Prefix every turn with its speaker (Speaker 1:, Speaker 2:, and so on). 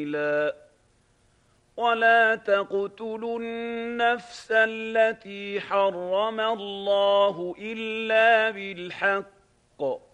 Speaker 1: باطلا ولا تقتلوا النفس التي حرم الله إلا بالحق